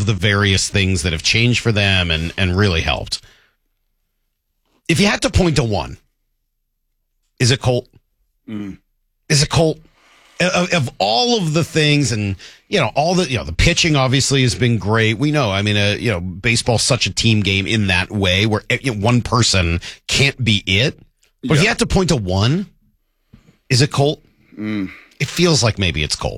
of the various things that have changed for them and really helped. If you had to point to one, is it Colt? Is it Colt? Of all of the things, and the pitching obviously has been great. We know, baseball's such a team game in that way where one person can't be it. But if you had to point to one, is it Colt? It feels like maybe it's Colt.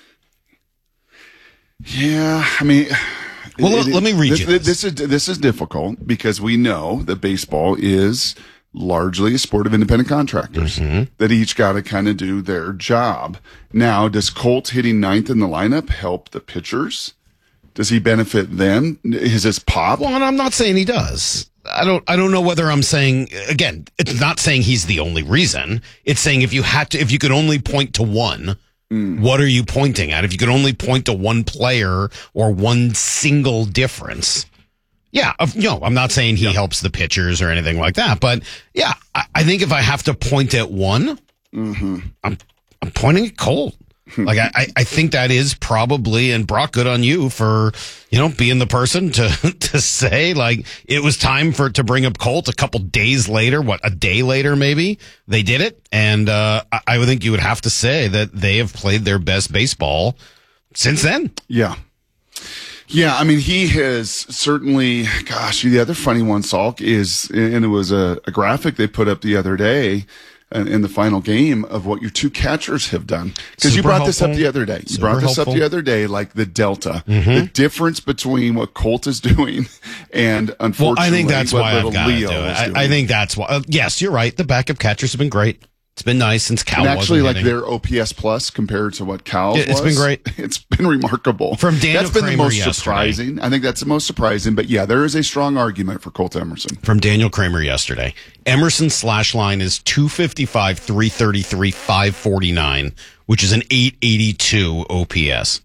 Yeah, I mean, let me read you this. This is difficult because we know that baseball is largely a sport of independent contractors that each got to kind of do their job. Now, does Colt hitting ninth in the lineup help the pitchers? Does he benefit them? Is this pop? Well, and I'm not saying he does. I don't know whether I'm saying, again, it's not saying he's the only reason. It's saying if you could only point to one, what are you pointing at? If you could only point to one player or one single difference. Yeah, I'm not saying he helps the pitchers or anything like that, but yeah, I think if I have to point at one, I'm pointing at Colt. Like I think that is probably, and Brock, good on you for being the person to say like it was time to bring up Colt a couple days later. A day later maybe they did it, and I would think you would have to say that they have played their best baseball since then. Yeah, I mean, he has certainly, gosh, the other funny one, Salk, is, and it was a graphic they put up the other day in the final game of what your two catchers have done. Because you brought this up the other day. Like the delta, the difference between what Colt is doing and unfortunately I think that's what why little I've got Leo to do it. is doing. I think that's why. Yes, you're right. The backup catchers have been great. It's been nice since Cal and actually, wasn't like hitting. their OPS plus compared to what Cal's was. It's been great. It's been remarkable. From Daniel That's been Kramer the most yesterday. surprising. I think that's the most surprising. But yeah, there is a strong argument for Colt Emerson. From Daniel Kramer yesterday. Emerson's slash line is 255, 333, 549, which is an 882 OPS.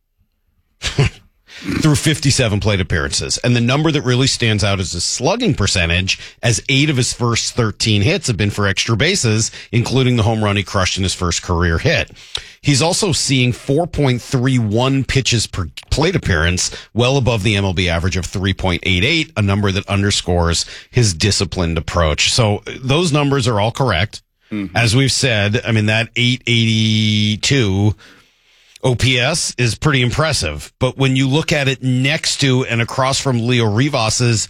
Through 57 plate appearances. And the number that really stands out is his slugging percentage, as 8 of his first 13 hits have been for extra bases, including the home run he crushed in his first career hit. He's also seeing 4.31 pitches per plate appearance, well above the MLB average of 3.88, a number that underscores his disciplined approach. So those numbers are all correct. As we've said, I mean, that 882 OPS is pretty impressive, but when you look at it next to and across from Leo Rivas's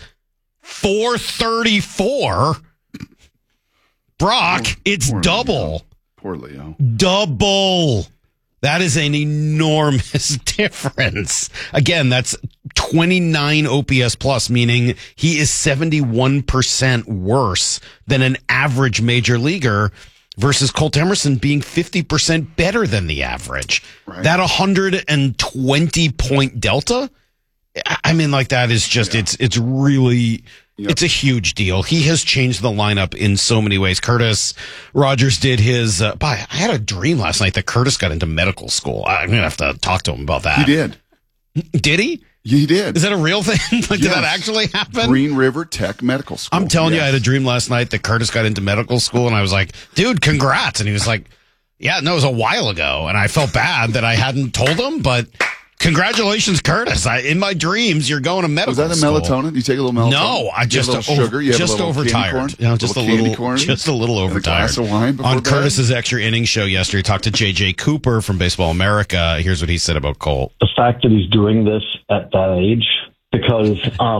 434, Brock, it's double. Poor Leo. Double. That is an enormous difference. Again, that's 29 OPS plus, meaning he is 71% worse than an average major leaguer, versus Colt Emerson being 50% better than the average. Right. That 120-point delta, I mean, like, that is just, it's really, it's a huge deal. He has changed the lineup in so many ways. Curtis Rogers did his, I had a dream last night that Curtis got into medical school. I'm going to have to talk to him about that. He did. Did he? He did. Is that a real thing? Did that actually happen? Green River Tech Medical School. I'm telling you, I had a dream last night that Curtis got into medical school, and I was like, dude, congrats. And he was like, yeah, no, it was a while ago. And I felt bad that I hadn't told him, but congratulations, Curtis. In my dreams, you're going to medical school. Was that a melatonin? You take a little melatonin? No, I just sugar. You have just a little overtired. Just a little overtired. A glass of wine before On bed? Curtis's extra innings show yesterday, he talked to JJ Cooper from Baseball America. Here's what he said about Colt. The fact that he's doing this at that age, because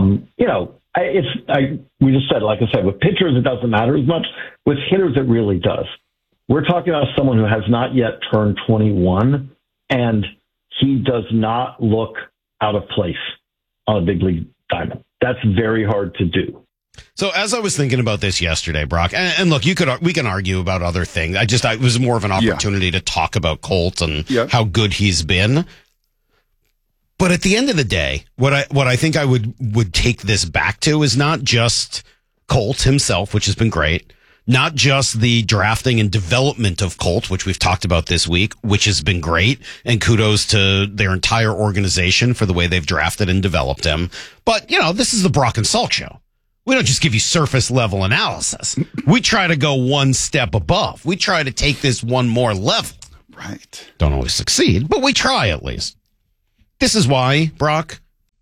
we just said, like I said, with pitchers it doesn't matter as much. With hitters, it really does. We're talking about someone who has not yet turned 21, and he does not look out of place on a big league diamond. That's very hard to do. So as I was thinking about this yesterday, Brock, and look, we can argue about other things. It was more of an opportunity to talk about Colt and how good he's been. But at the end of the day, what I think I would take this back to is not just Colt himself, which has been great, not just the drafting and development of Colt, which we've talked about this week, which has been great, and kudos to their entire organization for the way they've drafted and developed him. But, this is the Brock and Salk show. We don't just give you surface level analysis. We try to go one step above. We try to take this one more level. Right. Don't always succeed, but we try at least. This is why, Brock,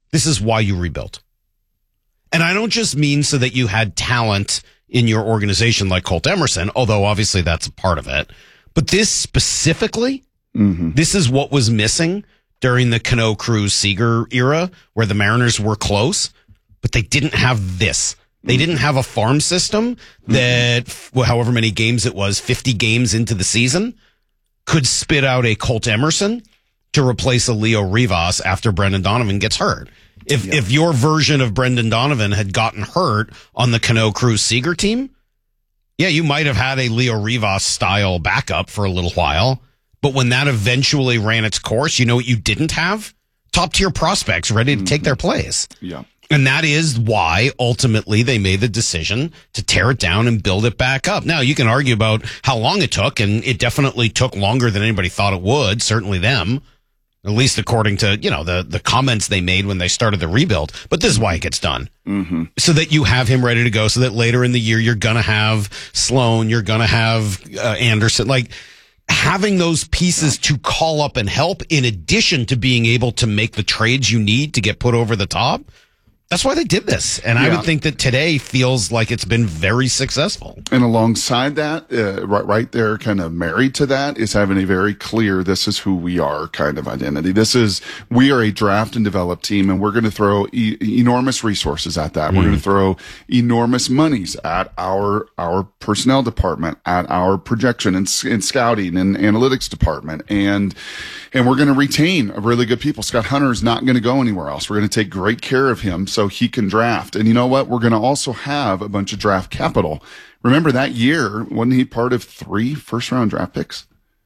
This is why you rebuilt. And I don't just mean so that you had talent in your organization like Colt Emerson, although obviously that's a part of it. But this specifically, this is what was missing during the Cano, Cruz, Seager era, where the Mariners were close, but they didn't have this. They didn't have a farm system that, however many games it was, 50 games into the season, could spit out a Colt Emerson to replace a Leo Rivas after Brendan Donovan gets hurt. If your version of Brendan Donovan had gotten hurt on the Cano, Cruz, Seager team, yeah, you might have had a Leo Rivas style backup for a little while. But when that eventually ran its course, you know what you didn't have? Top tier prospects ready to take their place. Yeah. And that is why ultimately they made the decision to tear it down and build it back up. Now you can argue about how long it took, and it definitely took longer than anybody thought it would. Certainly them, at least according to, the comments they made when they started the rebuild. But this is why it gets done. So that you have him ready to go, so that later in the year you're going to have Sloan, you're going to have Anderson, like having those pieces to call up and help in addition to being able to make the trades you need to get put over the top. That's why they did this. And I would think that today feels like it's been very successful. And alongside that, right there, kind of married to that, is having a very clear, this is who we are kind of identity. We are a draft and develop team, and we're going to throw enormous resources at that. We're going to throw enormous monies at our personnel department, at our projection and scouting and analytics department. And we're going to retain really good people. Scott Hunter is not going to go anywhere else. We're going to take great care of him so he can draft. And you know what? We're going to also have a bunch of draft capital. Remember that year, wasn't he part of 3 first-round draft picks?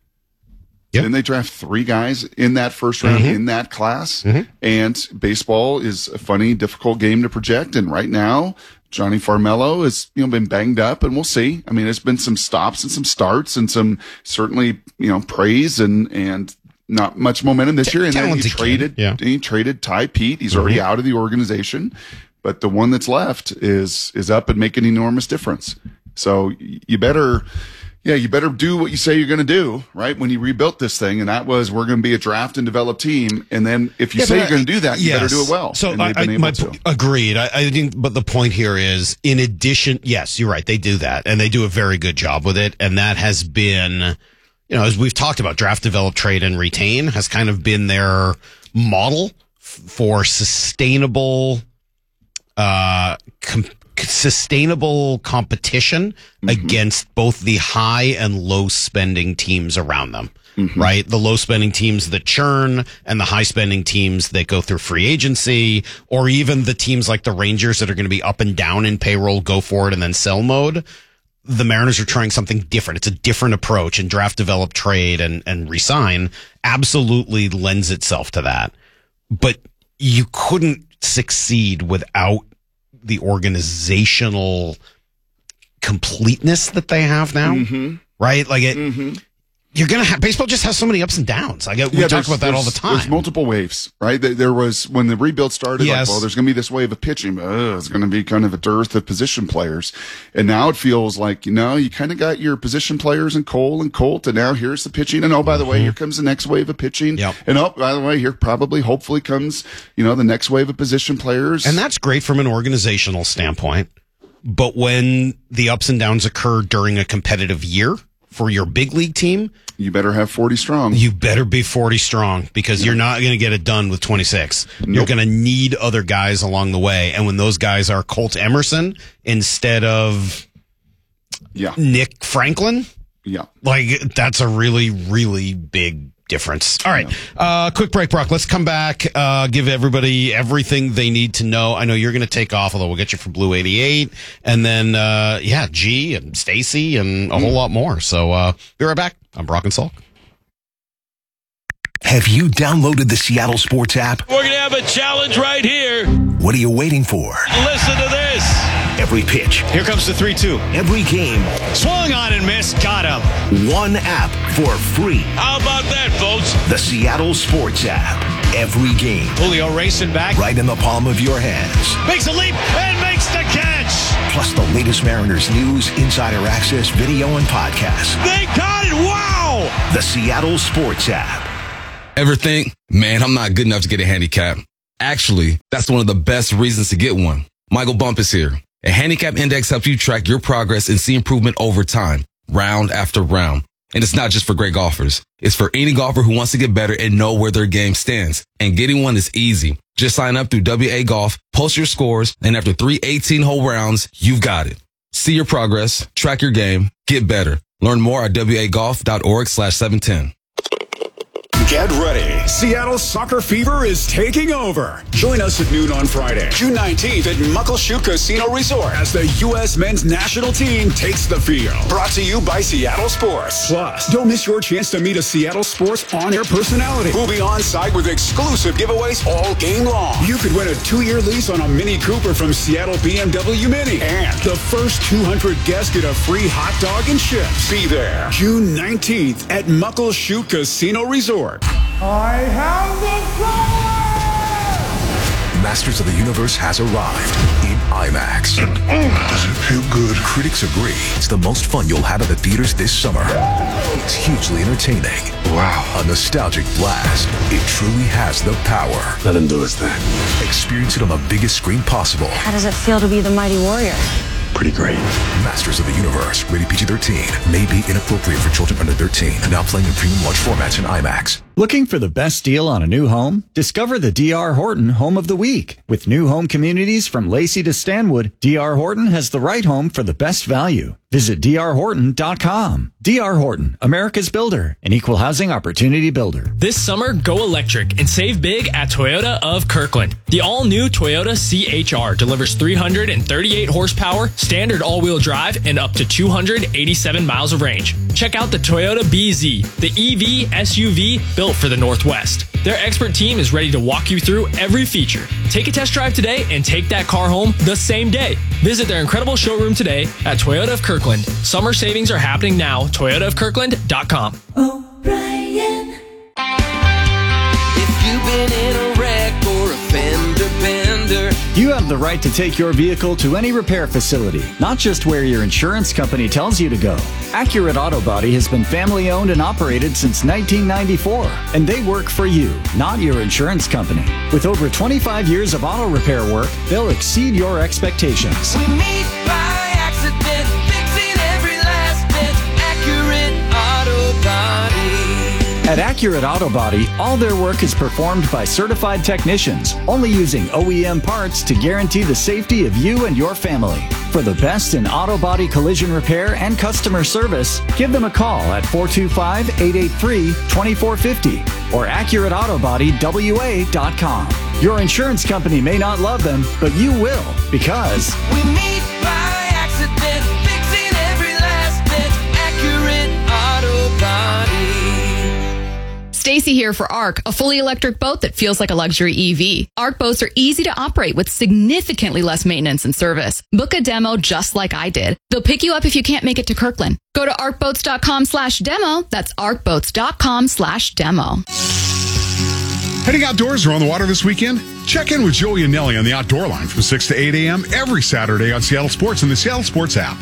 Yep. Didn't they draft 3 guys in that first round in that class? And baseball is a funny, difficult game to project. And right now, Johnny Farmelo has been banged up, and we'll see. I mean, there's been some stops and some starts and some certainly praise and not much momentum this year. And then he traded Ty Pete. He's already out of the organization, but the one that's left is up and making an enormous difference. So you better do what you say you're going to do, right? When you rebuilt this thing, and that was, we're going to be a draft and develop team. And then if you say you're going to do that, you better do it well. So agreed. I think, but the point here is, in addition, yes, you're right. They do that, and they do a very good job with it. And that has been, as we've talked about, draft, develop, trade, and retain has kind of been their model for sustainable competition against both the high and low spending teams around them, right? The low spending teams that churn, and the high spending teams that go through free agency, or even the teams like the Rangers that are going to be up and down in payroll, go for it, and then sell mode. The Mariners are trying something different. It's a different approach, and draft, develop, trade, and resign absolutely lends itself to that. But you couldn't succeed without the organizational completeness that they have now, right? Like you're going to have, baseball just has so many ups and downs. We talk about that all the time. There's multiple waves, right? There was, when the rebuild started, there's going to be this wave of pitching, but it's going to be kind of a dearth of position players. And now it feels like, you kind of got your position players in Cole and Colt, and now here's the pitching. And by the way, here comes the next wave of pitching. Yep. And by the way, here hopefully comes, the next wave of position players. And that's great from an organizational standpoint. But when the ups and downs occur during a competitive year for your big league team, you better have 40 strong. You better be 40 strong, because you're not going to get it done with 26. Nope. You're going to need other guys along the way. And when those guys are Colt Emerson instead of Nick Franklin, that's a really, really big difference. All right. Quick break, Brock. Let's come back, give everybody everything they need to know. I know you're going to take off, although we'll get you from Blue 88, and then, G and Stacy and a whole lot more. So, be right back. I'm Brock and Salk. Have you downloaded the Seattle Sports app? We're going to have a challenge right here. What are you waiting for? Listen to this. Every pitch. Here comes the 3-2. Every game. Swung on and missed. Got him. One app for free. How about that, folks? The Seattle Sports app. Every game. Julio racing back. Right in the palm of your hands. Makes a leap and makes the catch. Plus the latest Mariners news, insider access, video, and podcasts. They caught it. Wow. The Seattle Sports app. Ever think, man, I'm not good enough to get a handicap? Actually, that's one of the best reasons to get one. Michael Bumpus here. A handicap index helps you track your progress and see improvement over time, round after round. And it's not just for great golfers. It's for any golfer who wants to get better and know where their game stands. And getting one is easy. Just sign up through WA Golf, post your scores, and after 3 18-hole rounds, you've got it. See your progress, track your game, get better. Learn more at wagolf.org/710. Get ready. Seattle Soccer Fever is taking over. Join us at noon on Friday, June 19th at Muckleshoot Casino Resort as the U.S. men's national team takes the field. Brought to you by Seattle Sports. Plus, don't miss your chance to meet a Seattle Sports on-air personality who'll be on site with exclusive giveaways all game long. You could win a 2-year lease on a Mini Cooper from Seattle BMW Mini. And the first 200 guests get a free hot dog and chips. Be there June 19th at Muckleshoot Casino Resort. I have the power! Masters of the Universe has arrived in IMAX. Does it feel good? Critics agree it's the most fun you'll have at the theaters this summer. It's hugely entertaining. Wow. A nostalgic blast. It truly has the power. Let him do his thing. Experience it on the biggest screen possible. How does it feel to be the mighty warrior? Pretty great. Masters of the Universe, rated PG-13, may be inappropriate for children under 13. Now playing in premium large formats in IMAX. Looking for the best deal on a new home? Discover the D.R. Horton Home of the Week. With new home communities from Lacey to Stanwood, D.R. Horton has the right home for the best value. Visit drhorton.com. D.R. Horton, America's builder, an equal housing opportunity builder. This summer, go electric and save big at Toyota of Kirkland. The all-new Toyota CHR delivers 338 horsepower, standard all-wheel drive, and up to 287 miles of range. Check out the Toyota BZ, the EV SUV built for the Northwest. Their expert team is ready to walk you through every feature. Take a test drive today and take that car home the same day. Visit their incredible showroom today at Toyota of Kirkland. Summer savings are happening now. ToyotaofKirkland.com. O'Brien. If you've been in a wreck or a fender bender, You have the right to take your vehicle to any repair facility, not just where your insurance company tells you to go. Accurate Auto Body has been family owned and operated since 1994, and they work for you, not your insurance company. With over 25 years of auto repair work, they'll exceed your expectations. we meet by accident, fixing every last bit. Accurate Auto Body. At Accurate Auto Body, all their work is performed by certified technicians, only using OEM parts to guarantee the safety of you and your family. For the best in auto body collision repair and customer service, give them a call at 425-883-2450 or AccurateAutoBodyWA.com. Your insurance company may not love them, but you will, because we meet by accident, fixing every last bit. Accurate Auto Body. Stacy here for ARC, a fully electric boat that feels like a luxury EV. ARC boats are easy to operate with significantly less maintenance and service. Book a demo just like I did. They'll pick you up if you can't make it to Kirkland. Go to arcboats.com/demo. That's arcboats.com/demo. Heading outdoors or on the water this weekend? Check in with Joey and Nelly on the Outdoor Line from 6 to 8 a.m. every Saturday on Seattle Sports and the Seattle Sports app.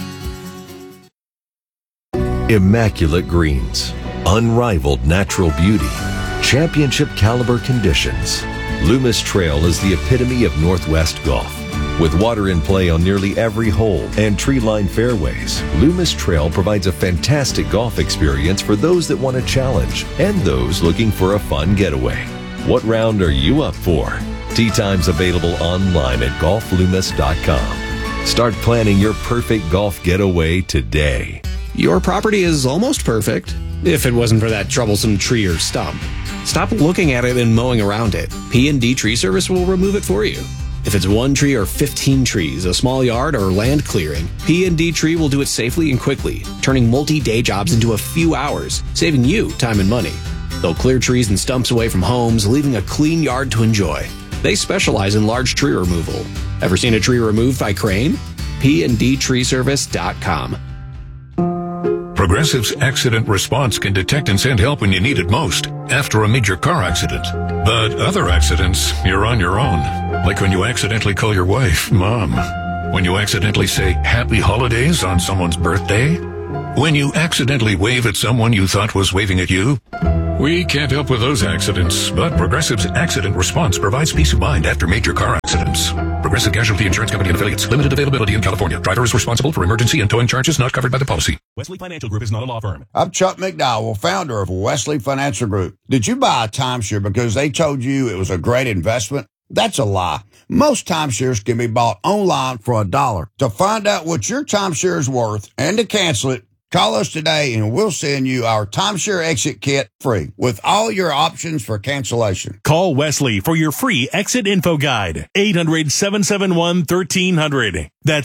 Immaculate greens, unrivaled natural beauty, championship caliber conditions. Loomis Trail is the epitome of Northwest golf. With water in play on nearly every hole and tree-lined fairways, Loomis Trail provides a fantastic golf experience for those that want a challenge and those looking for a fun getaway. What round are you up for? Tee times available online at golfloomis.com. Start planning your perfect golf getaway today. Your property is almost perfect, if it wasn't for that troublesome tree or stump. Stop looking at it and mowing around it. P&D Tree Service will remove it for you. If it's 1 tree or 15 trees, a small yard, or land clearing, P&D Tree will do it safely and quickly, turning multi-day jobs into a few hours, saving you time and money. They'll clear trees and stumps away from homes, leaving a clean yard to enjoy. They specialize in large tree removal. Ever seen a tree removed by crane? PNDTreeService.com. Progressive's accident response can detect and send help when you need it most, after a major car accident. But other accidents, you're on your own. Like when you accidentally call your wife Mom. When you accidentally say Happy Holidays on someone's birthday. When you accidentally wave at someone you thought was waving at you. We can't help with those accidents, but Progressive's Accident Response provides peace of mind after major car accidents. Progressive Casualty Insurance Company and Affiliates. Limited availability in California. Driver is responsible for emergency and towing charges not covered by the policy. Wesley Financial Group is not a law firm. I'm Chuck McDowell, founder of Wesley Financial Group. Did you buy a timeshare because they told you it was a great investment? That's a lie. Most timeshares can be bought online for $1. To find out what your timeshare is worth and to cancel it, call us today and we'll send you our timeshare exit kit free with all your options for cancellation. Call Wesley for your free exit info guide. 800-771-1300. That's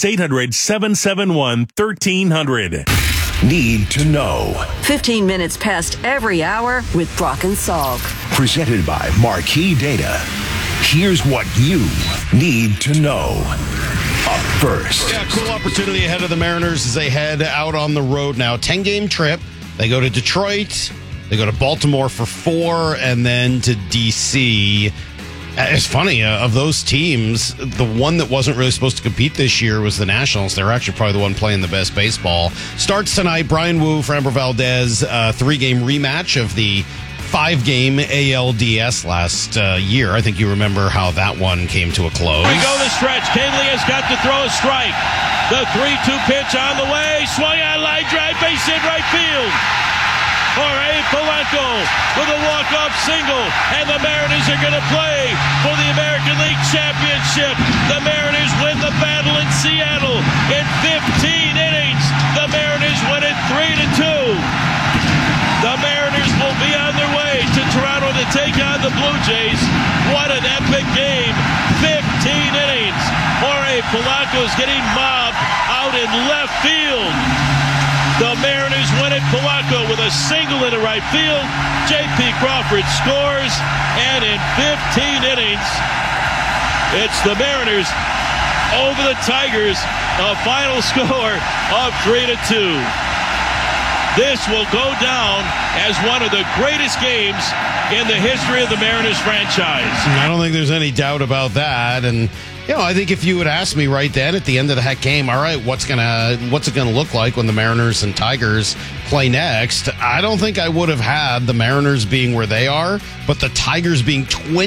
800-771-1300. Need to know. 15 minutes past every hour with Brock and Salk. Presented by Marquee Data. Here's what you need to know. Up first. Yeah, cool opportunity ahead of the Mariners as they head out on the road now. 10-game trip. They go to Detroit. They go to Baltimore for 4, and then to D.C. It's funny, of those teams, the one that wasn't really supposed to compete this year was the Nationals. They're actually probably the one playing the best baseball. Starts tonight, Brian Wu, Framber Valdez, 3-game rematch of the 5-game ALDS last year. I think you remember how that one came to a close. We go the stretch. Kinley has got to throw a strike. The 3-2 pitch on the way. Swung on, line drive, base hit right field. Jorge Polanco with a walk-off single, and the Mariners are going to play for the American League Championship. The Mariners win the battle in Seattle in 15 innings. The Mariners win it 3-2. The Mariners will be on their way to Toronto to take on the Blue Jays. What an epic game. 15 innings. Jorge Polanco is getting mobbed out in left field. The Mariners win it. Polanco with a single into right field. J.P. Crawford scores. And in 15 innings, it's the Mariners over the Tigers. A final score of 3-2. This will go down as one of the greatest games in the history of the Mariners franchise. I don't think there's any doubt about that. And, I think if you would ask me right then at the end of that game, all right, what's it gonna look like when the Mariners and Tigers play next? I don't think I would have had the Mariners being where they are, but the Tigers being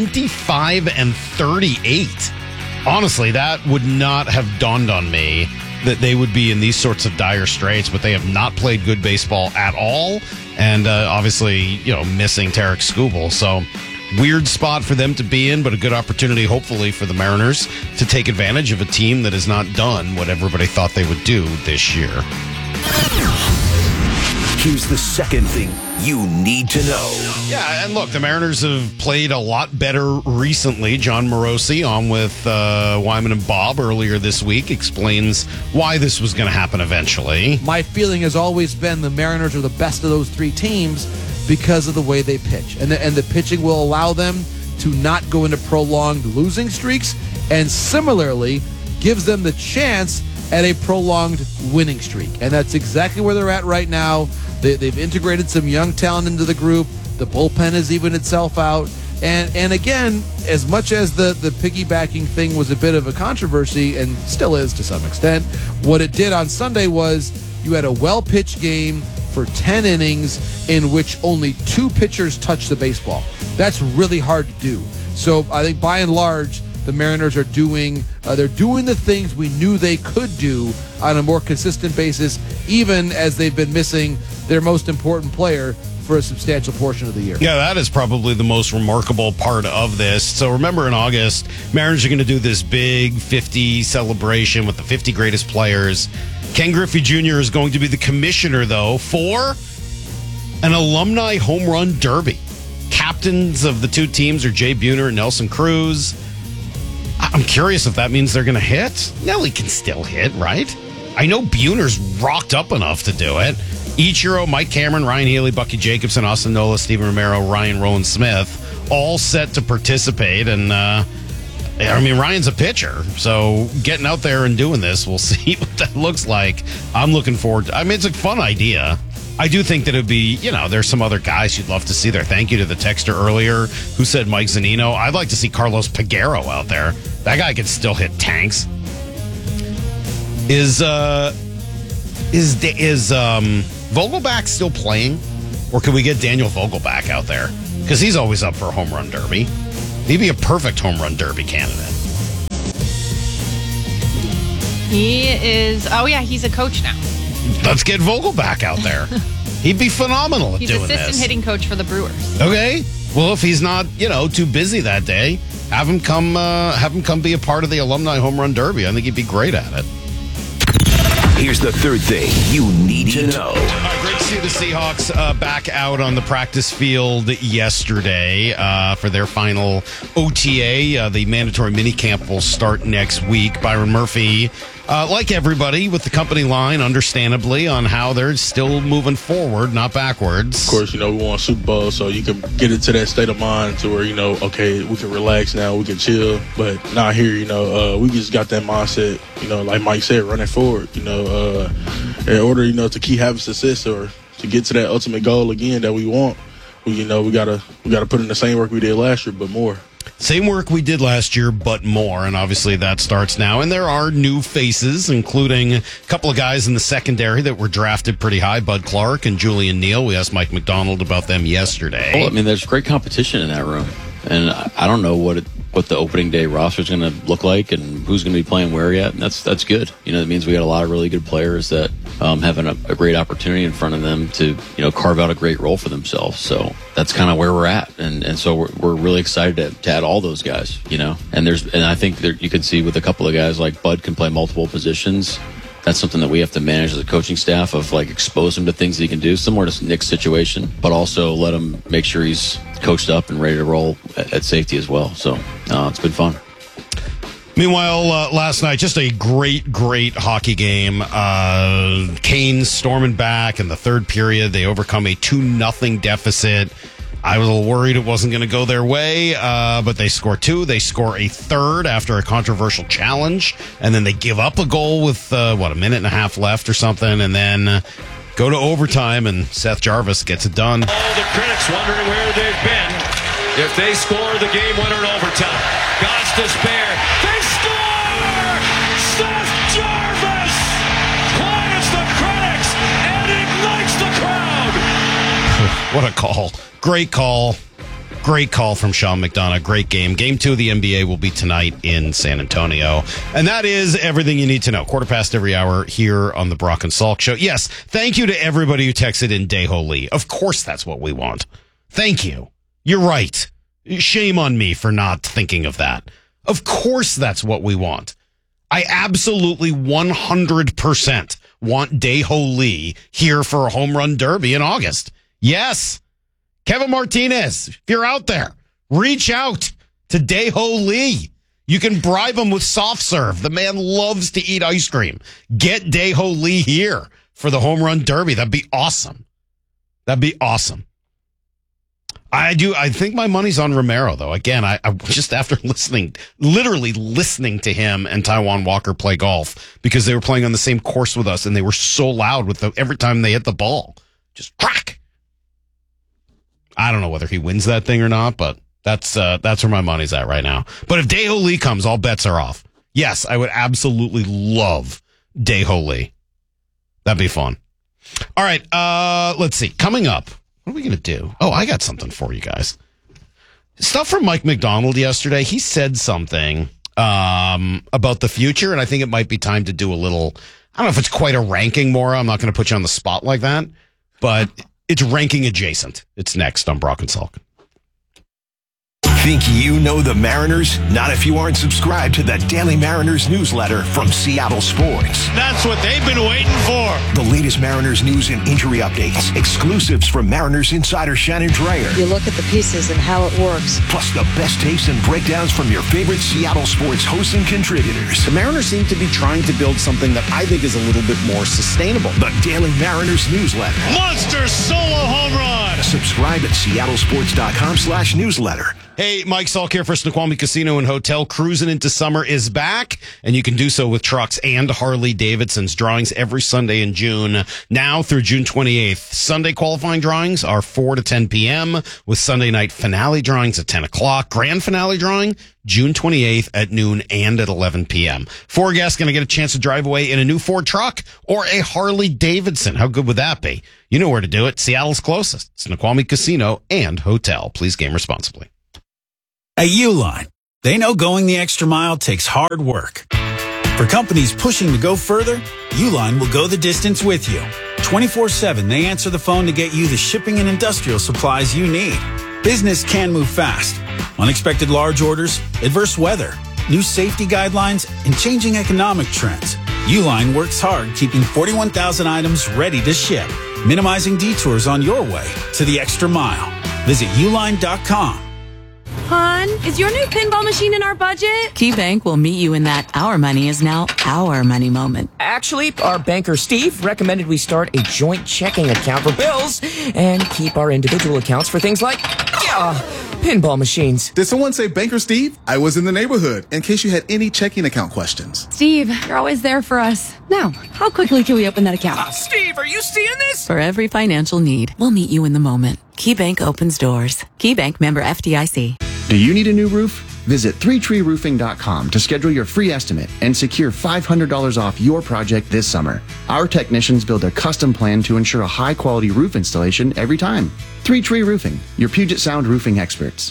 25-38. Honestly, that would not have dawned on me that they would be in these sorts of dire straits, but they have not played good baseball at all. And obviously, missing Tarek Skubal. So weird spot for them to be in, but a good opportunity, hopefully, for the Mariners to take advantage of a team that has not done what everybody thought they would do this year. Here's the second thing you need to know. Yeah, and look, the Mariners have played a lot better recently. John Morosi on with Wyman and Bob earlier this week explains why this was going to happen eventually. My feeling has always been the Mariners are the best of those 3 teams because of the way they pitch. And the pitching will allow them to not go into prolonged losing streaks, and similarly gives them the chance at a prolonged winning streak. And that's exactly where they're at right now. They've integrated some young talent into the group. The bullpen has evened itself out. And again, as much as the piggybacking thing was a bit of a controversy, and still is to some extent, what it did on Sunday was you had a well-pitched game for 10 innings in which only 2 pitchers touched the baseball. That's really hard to do. So I think by and large, the Mariners are doing the things we knew they could do on a more consistent basis, even as they've been missing their most important player for a substantial portion of the year. Yeah, that is probably the most remarkable part of this. So remember in August, Mariners are going to do this big 50 celebration with the 50 greatest players. Ken Griffey Jr. is going to be the commissioner, though, for an alumni home run derby. Captains of the 2 teams are Jay Buhner and Nelson Cruz. I'm curious if that means they're going to hit. Nelly can still hit, right? I know Buhner's rocked up enough to do it. Ichiro, Mike Cameron, Ryan Healy, Bucky Jacobson, Austin Nola, Steven Romero, Ryan Rowan Smith, all set to participate. And, Ryan's a pitcher. So getting out there and doing this, we'll see what that looks like. I'm looking forward to it's a fun idea. I do think that it would be, there's some other guys you'd love to see there. Thank you to the texter earlier who said Mike Zunino. I'd like to see Carlos Peguero out there. That guy could still hit tanks. Is Vogelbach still playing? Or can we get Daniel Vogelbach out there? Because he's always up for a home run derby. He'd be a perfect home run derby candidate. He is. Oh, yeah, he's a coach now. Let's get Vogelbach out there. He'd be phenomenal at He's doing assistant this. hitting coach for the Brewers. Okay. Well, if he's not, too busy that day, have him come be a part of the Alumni Home Run Derby. I think he'd be great at it. Here's the third thing you need to know. Great to see the Seahawks back out on the practice field yesterday for their final OTA. The mandatory minicamp will start next week. Byron Murphy, like everybody, with the company line, understandably, on how they're still moving forward, not backwards. Of course, we want a Super Bowl, so you can get into that state of mind to where, okay, we can relax now, we can chill. But not here, we just got that mindset, like Mike said, running forward, in order, to keep having success or to get to that ultimate goal again that we want, we gotta put in the same work we did last year, but more. Same work we did last year, but more, and obviously that starts now. And there are new faces, including a couple of guys in the secondary that were drafted pretty high, Bud Clark and Julian Neal. We asked Mike McDonald about them yesterday. Well, there's great competition in that room, and I don't know what the opening day roster is going to look like and who's going to be playing where yet, and that's good. That means we got a lot of really good players that have a great opportunity in front of them to carve out a great role for themselves. So that's kind of where we're at, and so we're really excited to add all those guys. And I think you can see with a couple of guys like Bud can play multiple positions. That's something that we have to manage as a coaching staff of expose him to things that he can do, similar to Nick's situation, but also let him make sure he's coached up and ready to roll at safety as well. So it's been fun. Meanwhile, last night, just a great hockey game. Canes storming back in the third period. They overcome a 2-0 deficit. I was a little worried it wasn't going to go their way, but they score 2. They score a third after a controversial challenge, and then they give up a goal with, a minute and a half left or something, and then go to overtime, and Seth Jarvis gets it done. All the critics wondering where they've been if they score the game winner in overtime. God's despair. They score! Seth Jarvis quiets the critics and ignites the crowd. What a call. Great call. Great call from Sean McDonough. Great game. Game 2 of the NBA will be tonight in San Antonio. And that is everything you need to know. 1:15 every hour here on the Brock and Salk Show. Yes, thank you to everybody who texted in Dae-Ho Lee. Of course that's what we want. Thank you. You're right. Shame on me for not thinking of that. Of course that's what we want. I absolutely 100% want Dae-Ho Lee here for a home run derby in August. Yes. Kevin Martinez, if you're out there, reach out to Dae-Ho Lee. You can bribe him with soft serve. The man loves to eat ice cream. Get Dae-Ho Lee here for the home run derby. That'd be awesome. That'd be awesome. I think my money's on Romero, though. Again, I just after literally listening to him and Taijuan Walker play golf because they were playing on the same course with us and they were so loud with every time they hit the ball. Just crack. I don't know whether he wins that thing or not, but that's where my money's at right now. But if Dae-Ho Lee comes, all bets are off. Yes, I would absolutely love Dae-Ho Lee. That'd be fun. All right, let's see. Coming up, what are we going to do? Oh, I got something for you guys. Stuff from Mike McDonald yesterday. He said something about the future, and I think it might be time to do a little, I don't know if it's quite a ranking, Maura. I'm not going to put you on the spot like that, but it's ranking adjacent. It's next on Brock and Salk. Think you know the Mariners? Not if you aren't subscribed to the Daily Mariners newsletter from Seattle Sports. That's what they've been waiting for. The latest Mariners news and injury updates. Exclusives from Mariners insider Shannon Dreyer. You look at the pieces and how it works. Plus the best takes and breakdowns from your favorite Seattle Sports hosts and contributors. The Mariners seem to be trying to build something that I think is a little bit more sustainable. The Daily Mariners newsletter. Monster solo home run. Subscribe at seattlesports.com/newsletter. Hey, Mike Salk here for Snoqualmie Casino and Hotel. Cruising into summer is back, and you can do so with trucks and Harley-Davidson's. Drawings every Sunday in June, now through June 28th. Sunday qualifying drawings are 4 to 10 p.m., with Sunday night finale drawings at 10 o'clock. Grand finale drawing, June 28th at noon and at 11 p.m. 4 guests going to get a chance to drive away in a new Ford truck or a Harley-Davidson. How good would that be? You know where to do it. Seattle's closest. Snoqualmie Casino and Hotel. Please game responsibly. At Uline, they know going the extra mile takes hard work. For companies pushing to go further, Uline will go the distance with you. 24/7, they answer the phone to get you the shipping and industrial supplies you need. Business can move fast. Unexpected large orders, adverse weather, new safety guidelines, and changing economic trends. Uline works hard keeping 41,000 items ready to ship, minimizing detours on your way to the extra mile. Visit uline.com. Hon, is your new pinball machine in our budget? KeyBank will meet you in that our money is now our money moment. Actually, our banker Steve recommended we start a joint checking account for bills and keep our individual accounts for things like pinball machines. Did someone say Banker Steve? I was in the neighborhood in case you had any checking account questions. Steve, you're always there for us. Now, how quickly can we open that account? Steve, are you seeing this? For every financial need, we'll meet you in the moment. KeyBank opens doors. KeyBank, member FDIC. Do you need a new roof? Visit 3treeroofing.com to schedule your free estimate and secure $500 off your project this summer. Our technicians build a custom plan to ensure a high-quality roof installation every time. 3 Tree Roofing, your Puget Sound roofing experts.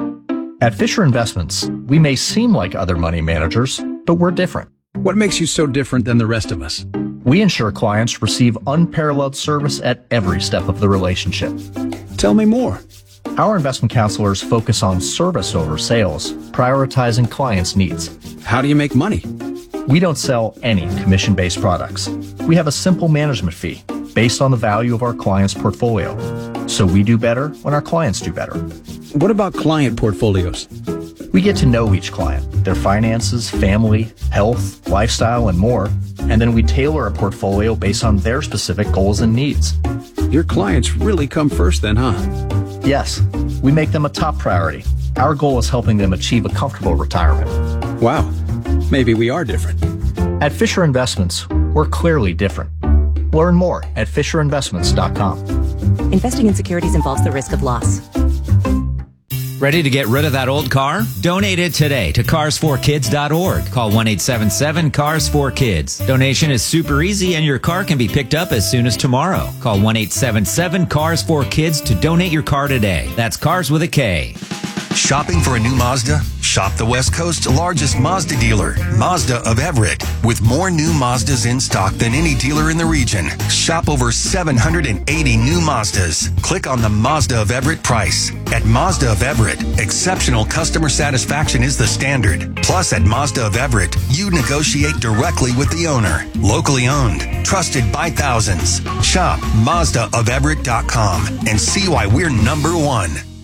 At Fisher Investments, we may seem like other money managers, but we're different. What makes you so different than the rest of us? We ensure clients receive unparalleled service at every step of the relationship. Tell me more. Our investment counselors focus on service over sales, prioritizing clients' needs. How do you make money? We don't sell any commission-based products. We have a simple management fee based on the value of our client's portfolio. So we do better when our clients do better. What about client portfolios? We get to know each client, their finances, family, health, lifestyle, and more, and then we tailor a portfolio based on their specific goals and needs. Your clients really come first then, huh? Yes, we make them a top priority. Our goal is helping them achieve a comfortable retirement. Wow, maybe we are different. At Fisher Investments, we're clearly different. Learn more at FisherInvestments.com. Investing in securities involves the risk of loss. Ready to get rid of that old car? Donate it today to Cars4Kids.org. Call 1-877-CARS4KIDS. Donation is super easy and your car can be picked up as soon as tomorrow. Call 1-877-CARS4KIDS to donate your car today. That's Cars with a K. Shopping for a new Mazda? Shop the West Coast's largest Mazda dealer, Mazda of Everett. With more new Mazdas in stock than any dealer in the region. Shop over 780 new Mazdas. Click on the Mazda of Everett price. At Mazda of Everett, exceptional customer satisfaction is the standard. Plus, at Mazda of Everett, you negotiate directly with the owner. Locally owned, trusted by thousands. Shop MazdaofEverett.com and see why we're number one.